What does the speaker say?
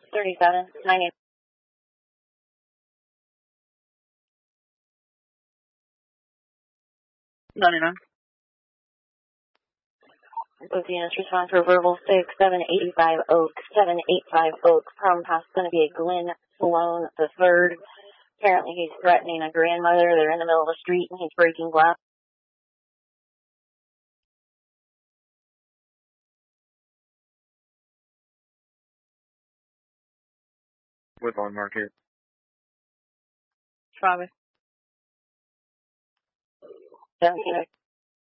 37, 98. Both units respond for verbal 6785 Oak, 785 Oak. Problem pass is going to be a Glenn Sloan III. Apparently he's threatening a grandmother. They're in the middle of the street and he's breaking glass. Woodlawn Market. Travis. 17.